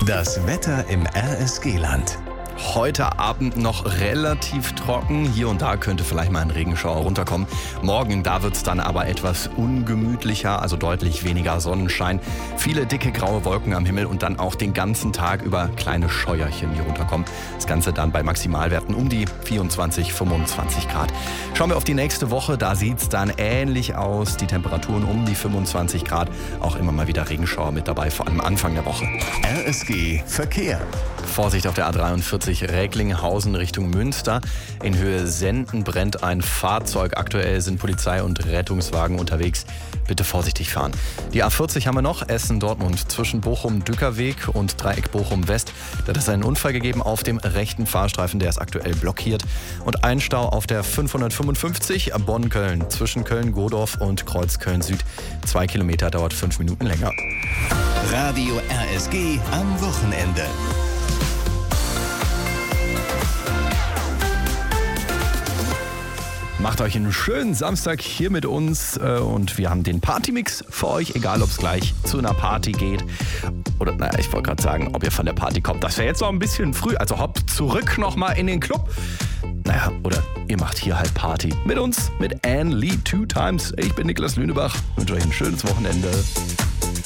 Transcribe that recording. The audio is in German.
Das Wetter im RSG-Land. Heute Abend noch relativ trocken. Hier und da könnte vielleicht mal ein Regenschauer runterkommen. Morgen, da wird es dann aber etwas ungemütlicher, also deutlich weniger Sonnenschein. Viele dicke graue Wolken am Himmel und dann auch den ganzen Tag über kleine Scheuerchen, die runterkommen. Das Ganze dann bei Maximalwerten um die 24, 25 Grad. Schauen wir auf die nächste Woche, da sieht es dann ähnlich aus. Die Temperaturen um die 25 Grad. Auch immer mal wieder Regenschauer mit dabei, vor allem Anfang der Woche. RSG Verkehr. Vorsicht auf der A43 Recklinghausen Richtung Münster. In Höhe Senden brennt ein Fahrzeug. Aktuell sind Polizei und Rettungswagen unterwegs. Bitte vorsichtig fahren. Die A40 haben wir noch. Essen-Dortmund zwischen Bochum-Dückerweg und Dreieck Bochum-West. Da hat es einen Unfall gegeben auf dem rechten Fahrstreifen. Der ist aktuell blockiert. Und ein Stau auf der 555 Bonn-Köln zwischen Köln-Godorf und Kreuz Köln-Süd. 2 Kilometer, dauert 5 Minuten länger. Radio RSG am Wochenende. Macht euch einen schönen Samstag hier mit uns und wir haben den Partymix für euch, egal ob es gleich zu einer Party geht oder, ich wollte gerade sagen, ob ihr von der Party kommt. Das wäre jetzt noch ein bisschen früh, also hoppt zurück nochmal in den Club. Oder ihr macht hier halt Party mit uns, mit Anne Lee 2 Times. Ich bin Niklas Lünebach, wünsche euch ein schönes Wochenende.